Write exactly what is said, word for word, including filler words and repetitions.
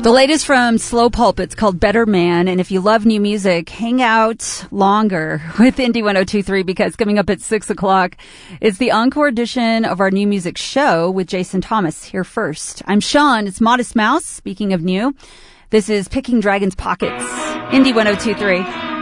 The latest from Slow Pulp, it's called Better Man. And if you love new music, hang out longer with Indie one oh two point three, because coming up at six o'clock, it's the encore edition of our new music show with Jason Thomas here first. I'm Sean. It's Modest Mouse. Speaking of new, this is Picking Dragon's Pockets. Indie one oh two point three.